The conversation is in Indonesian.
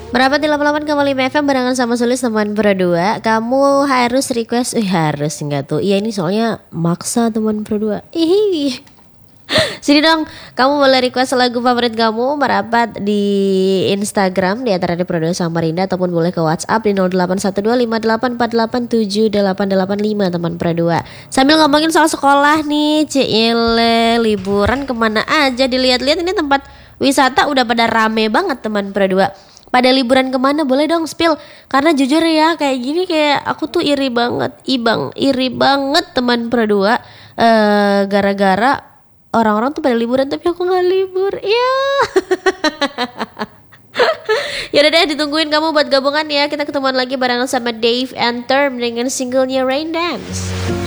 Merapat di 88,5 FM barengan sama Sulis teman berdua. Kamu harus request, harus enggak tuh? Iya ini soalnya maksa teman berdua. Ih. Sini dong, kamu boleh request lagu favorit kamu merapat di Instagram di antara di Produk Samarinda ataupun boleh ke WhatsApp di 081258487885 teman Produk. Sambil ngomongin soal sekolah nih, Cile liburan kemana aja, dilihat-lihat ini tempat wisata udah pada rame banget teman Produk. Pada liburan kemana boleh dong spill. Karena jujur ya kayak gini kayak aku tuh iri banget, iri banget teman Produk. Gara-gara orang-orang tuh pada liburan tapi aku nggak libur ya. Yaudah deh, ditungguin kamu buat gabungan ya. Kita ketemuan lagi bareng sama Dave and Term dengan singlenya Rain Dance.